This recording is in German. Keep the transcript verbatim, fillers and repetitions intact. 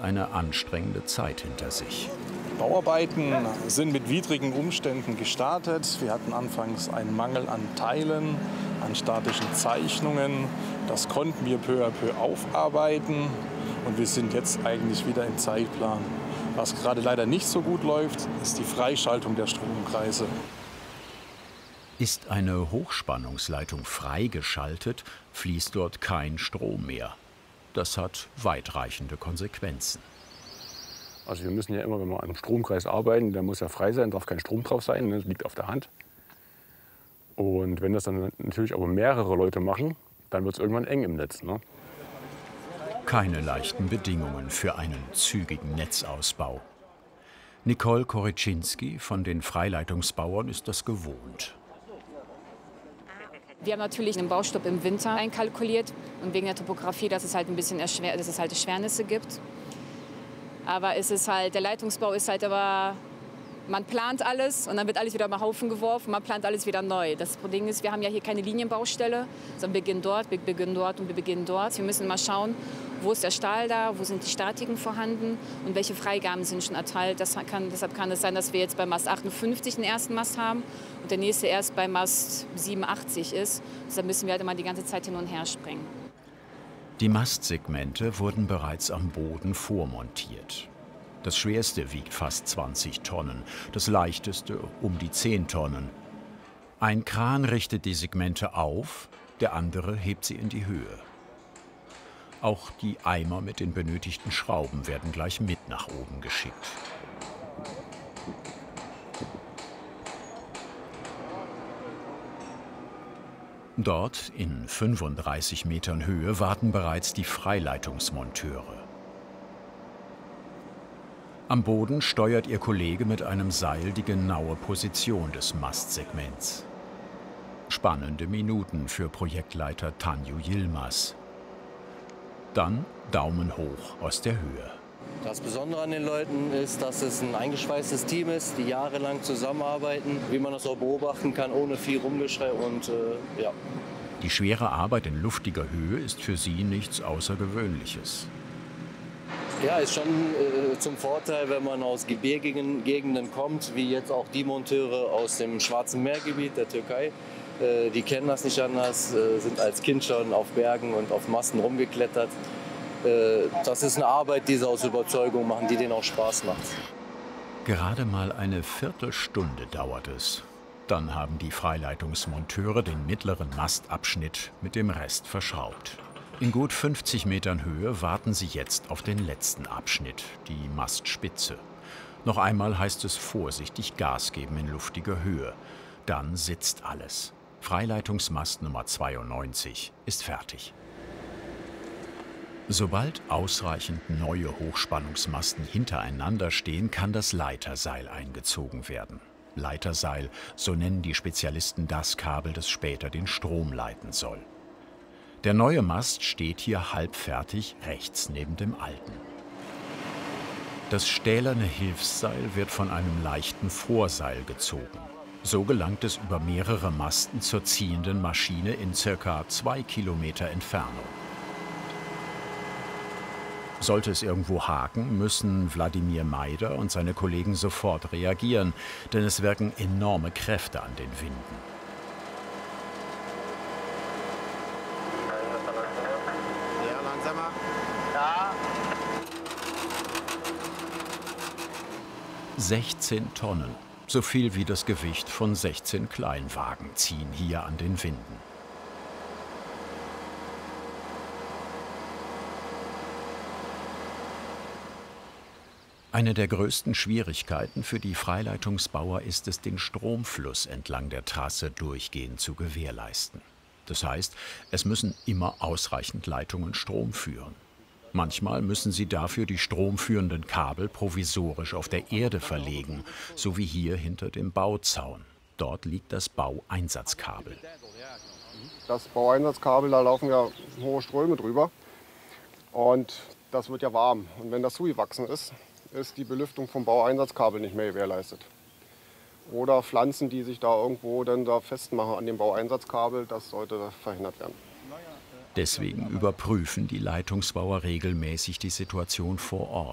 eine anstrengende Zeit hinter sich. Bauarbeiten sind mit widrigen Umständen gestartet. Wir hatten anfangs einen Mangel an Teilen, an statischen Zeichnungen. Das konnten wir peu à peu aufarbeiten und wir sind jetzt eigentlich wieder im Zeitplan. Was gerade leider nicht so gut läuft, ist die Freischaltung der Stromkreise. Ist eine Hochspannungsleitung freigeschaltet, fließt dort kein Strom mehr. Das hat weitreichende Konsequenzen. Also wir müssen ja immer, wenn wir an einem Stromkreis arbeiten, der muss ja frei sein, darf kein Strom drauf sein, das liegt auf der Hand. Und wenn das dann natürlich aber mehrere Leute machen, dann wird es irgendwann eng im Netz, ne? Keine leichten Bedingungen für einen zügigen Netzausbau. Nicole Koryczynski von den Freileitungsbauern ist das gewohnt. Wir haben natürlich einen Baustopp im Winter einkalkuliert und wegen der Topografie, dass es halt ein bisschen erschwer, dass es halt Erschwernisse gibt. Aber es ist halt, der Leitungsbau ist halt aber, man plant alles und dann wird alles wieder am Haufen geworfen, man plant alles wieder neu. Das Ding ist, wir haben ja hier keine Linienbaustelle, sondern wir beginnen dort, wir beginnen dort und wir beginnen dort. Wir müssen mal schauen, wo ist der Stahl da, wo sind die Statiken vorhanden und welche Freigaben sind schon erteilt. Das kann, deshalb kann es sein, dass wir jetzt bei Mast achtundfünfzig den ersten Mast haben und der nächste erst bei Mast siebenundachtzig ist. Deshalb müssen wir halt immer die ganze Zeit hin und her springen. Die Mastsegmente wurden bereits am Boden vormontiert. Das schwerste wiegt fast zwanzig Tonnen, das leichteste um die zehn Tonnen. Ein Kran richtet die Segmente auf, der andere hebt sie in die Höhe. Auch die Eimer mit den benötigten Schrauben werden gleich mit nach oben geschickt. Dort, in fünfunddreißig Metern Höhe, warten bereits die Freileitungsmonteure. Am Boden steuert ihr Kollege mit einem Seil die genaue Position des Mastsegments. Spannende Minuten für Projektleiter Tanju Yilmaz. Dann Daumen hoch aus der Höhe. Das Besondere an den Leuten ist, dass es ein eingeschweißtes Team ist, die jahrelang zusammenarbeiten, wie man das auch beobachten kann, ohne viel Rumgeschrei und äh, ja. Die schwere Arbeit in luftiger Höhe ist für sie nichts Außergewöhnliches. Ja, ist schon äh, zum Vorteil, wenn man aus gebirgigen Gegenden kommt, wie jetzt auch die Monteure aus dem Schwarzen Meergebiet der Türkei. Äh, die kennen das nicht anders, äh, sind als Kind schon auf Bergen und auf Masten rumgeklettert. Das ist eine Arbeit, die sie aus Überzeugung machen, die denen auch Spaß macht. Gerade mal eine Viertelstunde dauert es. Dann haben die Freileitungsmonteure den mittleren Mastabschnitt mit dem Rest verschraubt. In gut fünfzig Metern Höhe warten sie jetzt auf den letzten Abschnitt, die Mastspitze. Noch einmal heißt es vorsichtig Gas geben in luftiger Höhe. Dann sitzt alles. Freileitungsmast Nummer zweiundneunzig ist fertig. Sobald ausreichend neue Hochspannungsmasten hintereinander stehen, kann das Leiterseil eingezogen werden. Leiterseil, so nennen die Spezialisten das Kabel, das später den Strom leiten soll. Der neue Mast steht hier halbfertig rechts neben dem alten. Das stählerne Hilfsseil wird von einem leichten Vorseil gezogen. So gelangt es über mehrere Masten zur ziehenden Maschine in circa zwei Kilometer Entfernung. Sollte es irgendwo haken, müssen Wladimir Meider und seine Kollegen sofort reagieren, denn es wirken enorme Kräfte an den Winden. Ja, langsamer. Ja. sechzehn Tonnen, so viel wie das Gewicht von sechzehn Kleinwagen, ziehen hier an den Winden. Eine der größten Schwierigkeiten für die Freileitungsbauer ist es, den Stromfluss entlang der Trasse durchgehend zu gewährleisten. Das heißt, es müssen immer ausreichend Leitungen Strom führen. Manchmal müssen sie dafür die stromführenden Kabel provisorisch auf der Erde verlegen, so wie hier hinter dem Bauzaun. Dort liegt das Baueinsatzkabel. Das Baueinsatzkabel, da laufen ja hohe Ströme drüber und das wird ja warm. Und wenn das zugewachsen ist, ist die Belüftung vom Baueinsatzkabel nicht mehr gewährleistet. Oder Pflanzen, die sich da irgendwo dann da festmachen an dem Baueinsatzkabel, das sollte verhindert werden. Deswegen überprüfen die Leitungsbauer regelmäßig die Situation vor Ort.